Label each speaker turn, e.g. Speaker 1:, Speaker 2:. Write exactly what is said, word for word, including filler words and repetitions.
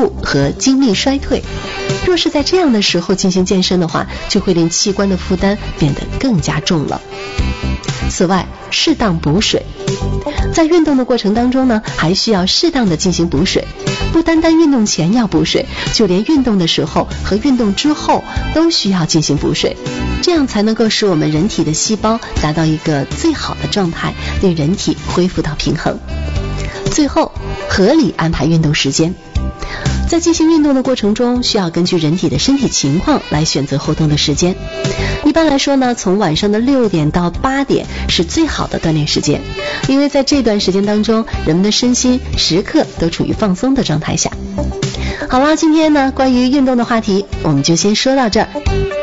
Speaker 1: 度和精力衰退。若是在这样的时候进行健身的话，就会令器官的负担变得更加重了。此外，适当补水，在运动的过程当中呢，还需要适当的进行补水，不单单运动前要补水，就连运动的时候和运动之后都需要进行补水，这样才能够使我们人体的细胞达到一个最好的状态，令人体恢复到平衡。最后，合理安排运动时间。在进行运动的过程中，需要根据人体的身体情况来选择活动的时间。一般来说呢，从晚上的六点到八点是最好的锻炼时间，因为在这段时间当中，人们的身心时刻都处于放松的状态下。好了，今天呢，关于运动的话题我们就先说到这儿。